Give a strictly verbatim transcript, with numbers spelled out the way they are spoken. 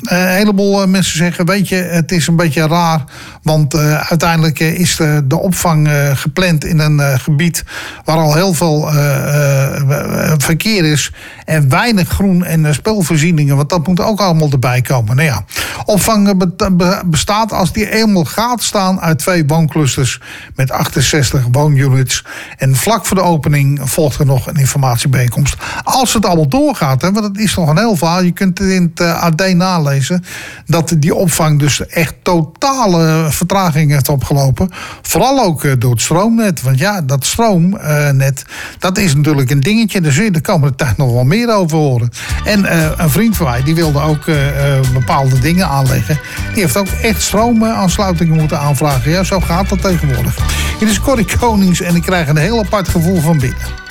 een heleboel mensen zeggen, weet je, het is een beetje raar. Want uh, uiteindelijk uh, is de, de opvang uh, gepland in een uh, gebied waar al heel veel uh, uh, verkeer is. En weinig groen en uh, speelvoorzieningen, want dat moet ook allemaal erbij komen. Nou ja, opvang be- be- bestaat als die eenmaal gaat staan uit twee woonclusters met achtenzestig woonunits. En vlak voor de opening volgt er nog een informatiebijeenkomst. Als het allemaal doorgaat, hè, want het is nog een heel verhaal. Je kunt het in het uh, A D nalezen. Dat die opvang dus echt totale vertraging heeft opgelopen. Vooral ook uh, door het stroomnet. Want ja, dat stroomnet, dat is natuurlijk een dingetje. Daar zul je de komende tijd nog wel meer over horen. En uh, een vriend van mij, die wilde ook uh, uh, bepaalde dingen aanleggen. Die heeft ook echt stroomaansluitingen moeten aanvragen. Ja, zo gaat dat tegenwoordig. Dit is Corrie Konings en ik krijg een heel apart gevoel van binnen.